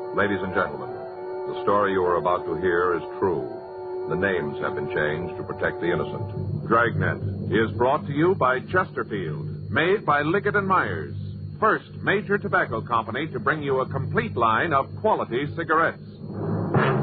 Ladies and gentlemen, the story you are about to hear is true. The names have been changed to protect the innocent. Dragnet is brought to you by Chesterfield, made by Liggett & Myers, first major tobacco company to bring you a complete line of quality cigarettes.